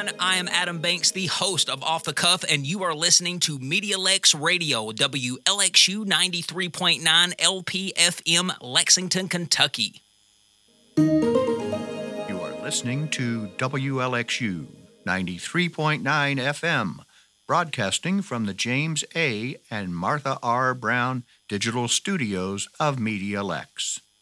everyone. I am Adam Banks, the host of Off the Cuff, and you are listening to Media Lex Radio, WLXU 93.9 LPFM, Lexington, Kentucky. You are listening to WLXU 93.9 FM, broadcasting from the James A. and Martha R. Brown Digital Studios of Media Lex.